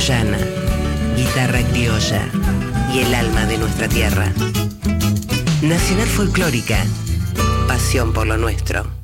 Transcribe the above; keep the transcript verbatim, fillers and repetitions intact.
cuyana, guitarra criolla y el alma de nuestra tierra. Nacional Folclórica, pasión por lo nuestro.